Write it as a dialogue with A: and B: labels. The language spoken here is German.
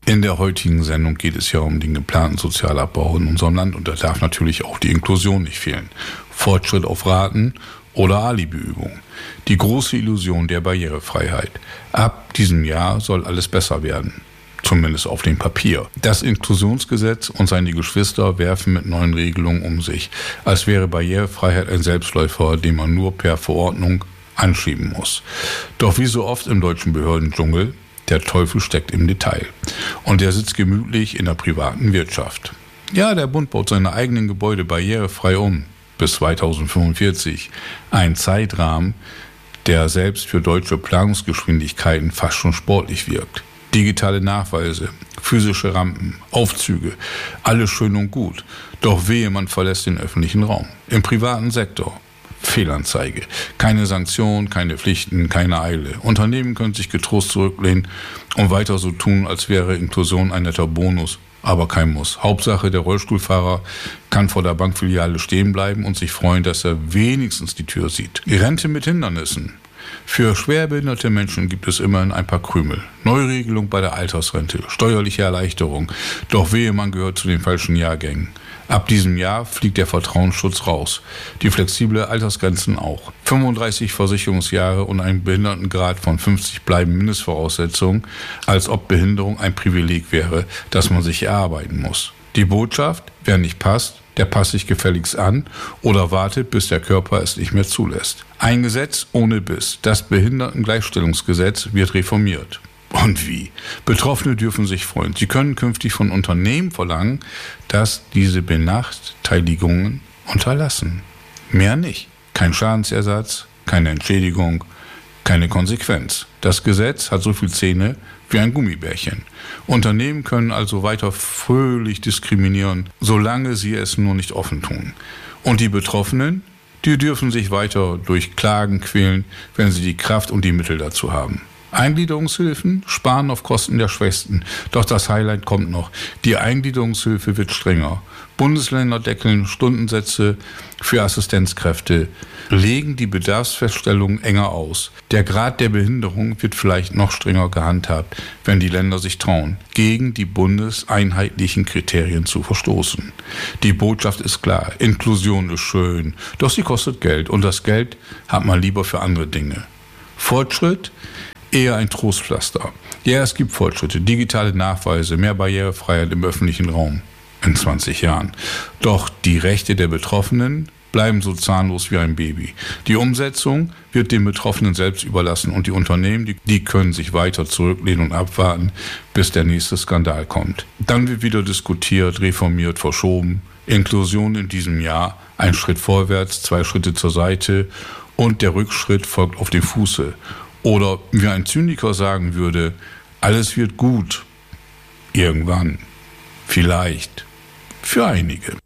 A: In der heutigen Sendung geht es ja um den geplanten Sozialabbau in unserem Land und da darf natürlich auch die Inklusion nicht fehlen. Fortschritt auf Raten oder Alibiübung. Die große Illusion der Barrierefreiheit. Ab diesem Jahr soll alles besser werden. Zumindest auf dem Papier. Das Inklusionsgesetz und seine Geschwister werfen mit neuen Regelungen um sich, als wäre Barrierefreiheit ein Selbstläufer, den man nur per Verordnung anschieben muss. Doch wie so oft im deutschen Behördendschungel, der Teufel steckt im Detail. Und der sitzt gemütlich in der privaten Wirtschaft. Ja, der Bund baut seine eigenen Gebäude barrierefrei um, bis 2045. Ein Zeitrahmen, der selbst für deutsche Planungsgeschwindigkeiten fast schon sportlich wirkt. Digitale Nachweise, physische Rampen, Aufzüge, alles schön und gut. Doch wehe, man verlässt den öffentlichen Raum. Im privaten Sektor. Fehlanzeige. Keine Sanktionen, keine Pflichten, keine Eile. Unternehmen können sich getrost zurücklehnen und weiter so tun, als wäre Inklusion ein netter Bonus, aber kein Muss. Hauptsache, der Rollstuhlfahrer kann vor der Bankfiliale stehen bleiben und sich freuen, dass er wenigstens die Tür sieht. Rente mit Hindernissen. Für schwerbehinderte Menschen gibt es immerhin ein paar Krümel. Neuregelung bei der Altersrente, steuerliche Erleichterung. Doch wehe, man gehört zu den falschen Jahrgängen. Ab diesem Jahr fliegt der Vertrauensschutz raus. Die flexible Altersgrenzen auch. 35 Versicherungsjahre und ein Behindertengrad von 50 bleiben Mindestvoraussetzungen, als ob Behinderung ein Privileg wäre, das man sich erarbeiten muss. Die Botschaft, wer nicht passt, der passt sich gefälligst an oder wartet, bis der Körper es nicht mehr zulässt. Ein Gesetz ohne Biss. Das Behindertengleichstellungsgesetz wird reformiert. Und wie? Betroffene dürfen sich freuen. Sie können künftig von Unternehmen verlangen, dass diese Benachteiligungen unterlassen. Mehr nicht. Kein Schadensersatz, keine Entschädigung, keine Konsequenz. Das Gesetz hat so viel Zähne wie ein Gummibärchen. Unternehmen können also weiter fröhlich diskriminieren, solange sie es nur nicht offen tun. Und die Betroffenen, die dürfen sich weiter durch Klagen quälen, wenn sie die Kraft und die Mittel dazu haben. Eingliederungshilfen sparen auf Kosten der Schwächsten. Doch das Highlight kommt noch. Die Eingliederungshilfe wird strenger. Bundesländer deckeln Stundensätze für Assistenzkräfte, legen die Bedarfsfeststellungen enger aus. Der Grad der Behinderung wird vielleicht noch strenger gehandhabt, wenn die Länder sich trauen, gegen die bundeseinheitlichen Kriterien zu verstoßen. Die Botschaft ist klar, Inklusion ist schön, doch sie kostet Geld und das Geld hat man lieber für andere Dinge. Fortschritt? Eher ein Trostpflaster. Ja, es gibt Fortschritte, digitale Nachweise, mehr Barrierefreiheit im öffentlichen Raum in 20 Jahren. Doch die Rechte der Betroffenen bleiben so zahnlos wie ein Baby. Die Umsetzung wird den Betroffenen selbst überlassen und die Unternehmen, die können sich weiter zurücklehnen und abwarten, bis der nächste Skandal kommt. Dann wird wieder diskutiert, reformiert, verschoben. Inklusion in diesem Jahr, ein Schritt vorwärts, 2 Schritte zur Seite und der Rückschritt folgt auf dem Fuße. Oder wie ein Zyniker sagen würde, alles wird gut. Irgendwann. Vielleicht. Für einige.